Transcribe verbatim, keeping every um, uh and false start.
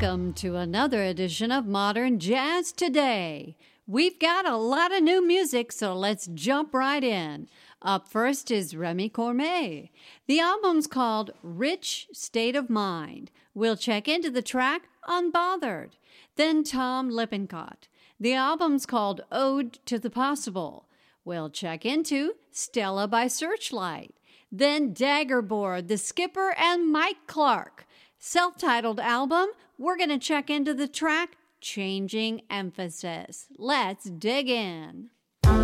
Welcome to another edition of Modern Jazz Today. We've got a lot of new music, so let's jump right in. Up first is Remy Cormay. The album's called Rich State of Mind. We'll check into the track Unbothered. Then Tom Lippincott. The album's called Ode to the Possible. We'll check into Stella by Searchlight. Then Daggerboard, The Skipper, and Mike Clark. Self-titled album, we're going to check into the track Changing Emphasis. Let's dig in.